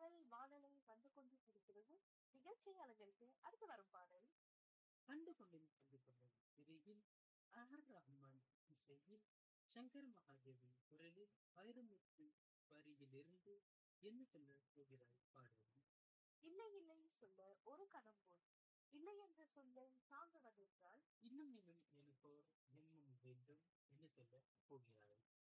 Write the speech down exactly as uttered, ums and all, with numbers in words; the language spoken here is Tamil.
பாடல் வானலை வந்து கொண்டிருக்கிறது. நிகழ்ச்சி அலங்கரிக்க அடுத்து வரும் பாடல் கண்டு கொண்டேன் கண்டு கொண்டேன் திரையில் ஆர் ரஹ்மான் இசையில் சங்கர் மகாதேவி குரலில் வைரமுத்து வரியிலிருந்து என்ன சொல்ல போகிறாய் பாடல். இல்லை இல்லை சொல்ல ஒரு கணம் போல் இல்லை என்ற சொல்லை தாங்குவதென்றால் இன்னும் இன்னும் எனக்கு இன்னும் வேண்டும் என்ன சொல்ல போகிறாய்.